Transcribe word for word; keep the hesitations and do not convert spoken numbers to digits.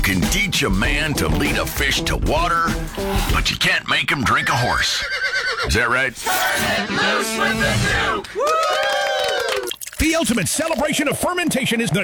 can teach a man to lead a fish to water, but you can't make him drink a horse. Is that right? The ultimate celebration of fermentation is the